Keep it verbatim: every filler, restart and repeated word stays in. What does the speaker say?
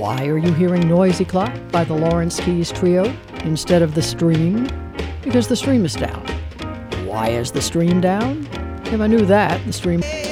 Why are you hearing Noisy Clock by the Lawrence Keys Trio instead of The Stream? Because the stream is down. Why is the stream down? If I knew that, the stream...